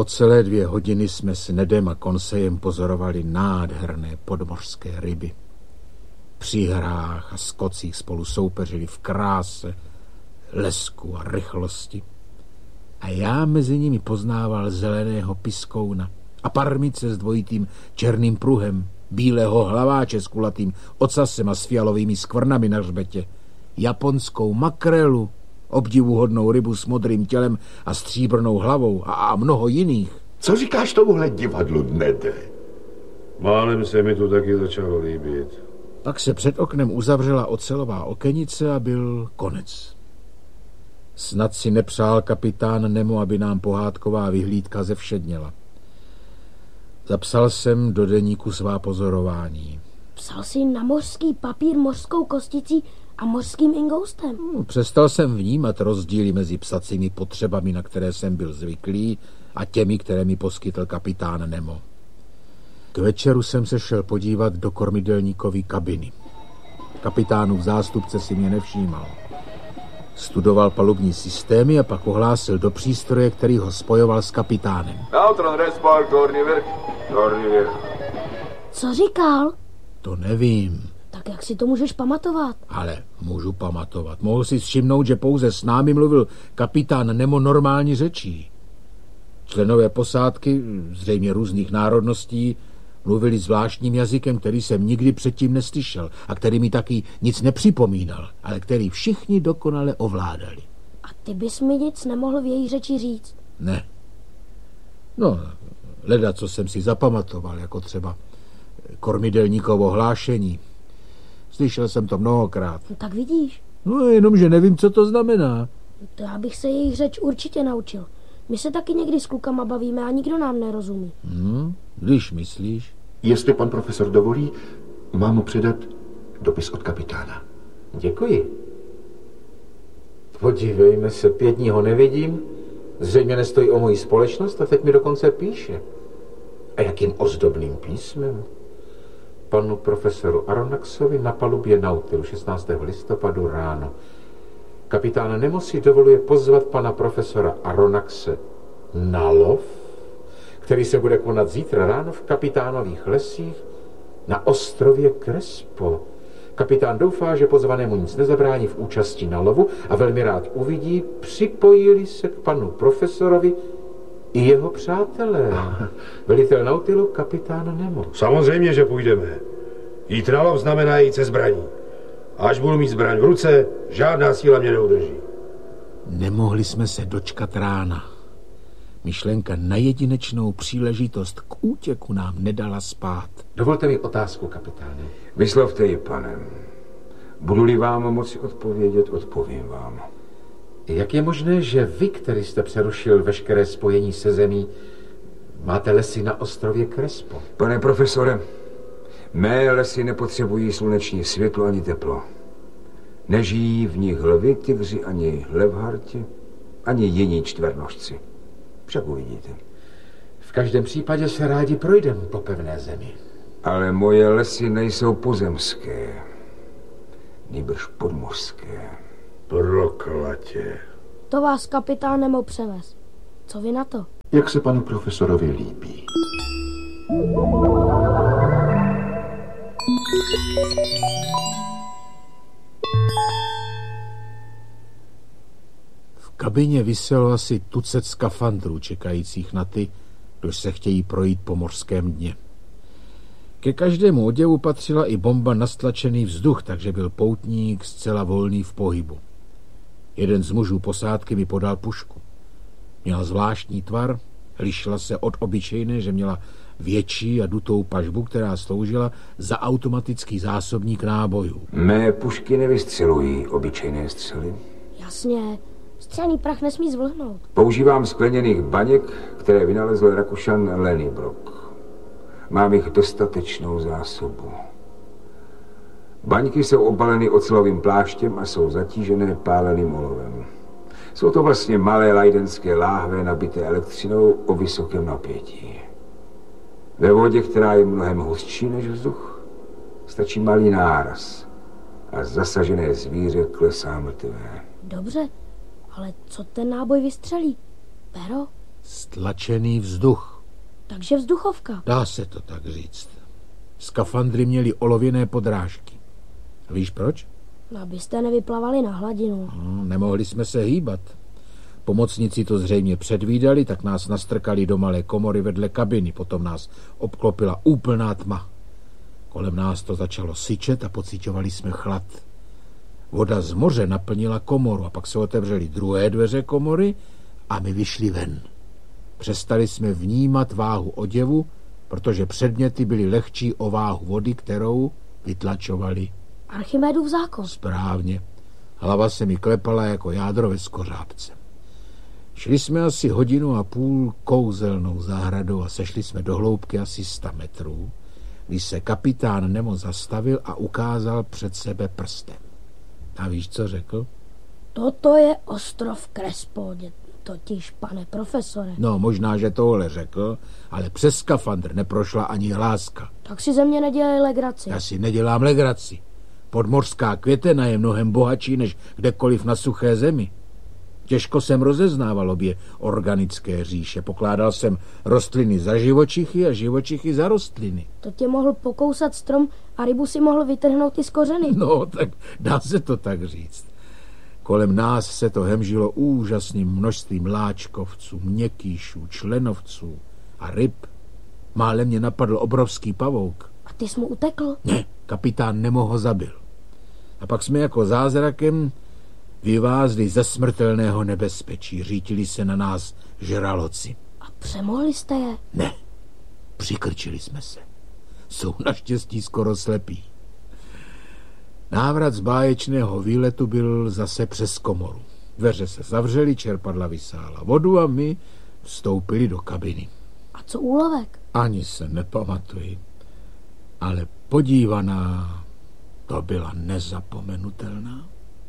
Po celé 2 hodiny jsme s Nedem a Consejem pozorovali nádherné podmořské ryby. Při hrách a skocích spolu soupeřili v kráse, lesku a rychlosti. A já mezi nimi poznával zeleného piskouna a parmice s dvojitým černým pruhem, bílého hlaváče s kulatým ocasem a s fialovými skvrnami na hřbetě, japonskou makrelu, obdivuhodnou rybu s modrým tělem a stříbrnou hlavou a mnoho jiných. Co říkáš tomuhle divadlu, Nede? Málem se mi to taky začalo líbit. Pak se před oknem uzavřela ocelová okenice a byl konec. Snad si nepřál kapitán Nemo, aby nám pohádková vyhlídka zevšedněla. Zapsal jsem do deníku svá pozorování. Psal jsi na mořský papír mořskou kosticí a mořským ingoustem. Přestal jsem vnímat rozdíly mezi psacími potřebami, na které jsem byl zvyklý, a těmi, které mi poskytl kapitán Nemo. K večeru jsem se šel podívat do kormidelníkový kabiny. Kapitánův zástupce si mě nevšímal. Studoval palubní systémy a pak ohlásil do přístroje, který ho spojoval s kapitánem. Neutron Respar, Gorný vrch. Co říkal? To nevím. Tak jak si to můžeš pamatovat? Ale můžu pamatovat. Mohl si všimnout, že pouze s námi mluvil kapitán Nemo normální řečí. Členové posádky, zřejmě různých národností, mluvili zvláštním jazykem, který jsem nikdy předtím neslyšel a který mi taky nic nepřipomínal, ale který všichni dokonale ovládali. A ty bys mi nic nemohl v její řeči říct? Ne. No, leda, co jsem si zapamatoval, jako třeba kormidelníkovo hlášení. Slyšel jsem to mnohokrát. No, tak vidíš. No, jenom, že nevím, co to znamená. To já bych se jejich řeč určitě naučil. My se taky někdy s klukama bavíme a nikdo nám nerozumí. Když myslíš. Jestli pan profesor dovolí, mám mu předat dopis od kapitána. Děkuji. Podívejme se, 5 dní ho nevidím. Zřejmě nestojí o moji společnost a teď mi dokonce píše. A jakým ozdobným písmem? Panu profesoru Aronnaxovi na palubě Nautilu 16. listopadu ráno. Kapitán Nemo si dovoluje pozvat pana profesora Aronnaxe na lov, který se bude konat zítra ráno v kapitánových lesích na ostrově Crespo. Kapitán doufá, že pozvanému nic nezabrání v účasti na lovu a velmi rád uvidí, připojili se k panu profesorovi i jeho přátelé. Velitel Nautilu, kapitán Nemo. Samozřejmě, že půjdeme. Jít na lov znamená jít se zbraní. Až budu mít zbraň v ruce, žádná síla mě neudrží. Nemohli jsme se dočkat rána. Myšlenka na jedinečnou příležitost k útěku nám nedala spát. Dovolte mi otázku, kapitáne. Vyslovte ji, pane. Budu-li vám moci odpovědět, odpovím vám. Jak je možné, že vy, který jste přerušil veškeré spojení se zemí, máte lesy na ostrově Crespo? Pane profesore, mé lesy nepotřebují sluneční světlo ani teplo. Nežijí v nich lvi, tygři ani levharti, ani jiní čtvernožci. Však uvidíte. V každém případě se rádi projdeme po pevné zemi. Ale moje lesy nejsou pozemské, nýbrž podmořské. Proklatě. To vás kapitán Nemo převez. Co vy na to? Jak se panu profesorovi líbí? V kabině viselo asi tucet skafandrů čekajících na ty, kdož se chtějí projít po mořském dně. Ke každému oděvu patřila i bomba na stlačený vzduch, takže byl poutník zcela volný v pohybu. Jeden z mužů posádky mi podal pušku. Měla zvláštní tvar, lišila se od obyčejné, že měla větší a dutou pažbu, která sloužila za automatický zásobník nábojů. Mé pušky nevystřelují obyčejné střely. Jasně, střelný prach nesmí zvlhnout. Používám skleněných baněk, které vynalezl Rakušan Lenny Brock. Mám jich dostatečnou zásobu. Baňky jsou obaleny ocelovým pláštěm a jsou zatížené páleným olovem. Jsou to vlastně malé lajdenské láhve nabité elektřinou o vysokém napětí. Ve vodě, která je mnohem hustší než vzduch, stačí malý náraz a zasažené zvíře klesá mrtvé. Dobře, ale co ten náboj vystřelí? Pero? Stlačený vzduch. Takže vzduchovka. Dá se to tak říct. Skafandry měly olověné podrážky. A víš proč? Abyste nevyplavali na hladinu. No, nemohli jsme se hýbat. Pomocníci to zřejmě předvídali, tak nás nastrkali do malé komory vedle kabiny. Potom nás obklopila úplná tma. Kolem nás to začalo syčet a pociťovali jsme chlad. Voda z moře naplnila komoru a pak se otevřely druhé dveře komory a my vyšli ven. Přestali jsme vnímat váhu oděvu, protože předměty byly lehčí o váhu vody, kterou vytlačovali. Archimedův zákon. Správně. Hlava se mi klepala jako jádro ve skořápce. Šli jsme asi 1,5 hodiny kouzelnou zahradou a sešli jsme do hloubky asi 100 metrů, když se kapitán Nemo zastavil a ukázal před sebe prstem. A víš, co řekl? Toto je ostrov Crespo, totiž, pane profesore. No, možná, že tohle řekl, ale přes skafandr neprošla ani hláska. Tak si ze mě nedělej legraci. Já si nedělám legraci. Podmořská květena je mnohem bohatší než kdekoliv na suché zemi. Těžko jsem rozeznával obě organické říše. Pokládal jsem rostliny za živočichy a živočichy za rostliny. To tě mohl pokousat strom a rybu si mohl vytrhnout i z kořeny. No, tak dá se to tak říct. Kolem nás se to hemžilo úžasným množstvím láčkovců, měkkýšů, členovců a ryb. Málem mě napadl obrovský pavouk. A ty jsi mu utekl? Ne, kapitán Nemo ho zabil. A pak jsme jako zázrakem vyvázli ze smrtelného nebezpečí. Řítili se na nás žraloci. A přemohli jste je? Ne, přikrčili jsme se. Jsou naštěstí skoro slepí. Návrat z báječného výletu byl zase přes komoru. Dveře se zavřely, čerpadla vysála vodu a my vstoupili do kabiny. A co úlovek? Ani se nepamatuji, ale podívaná to byla nezapomenutelná.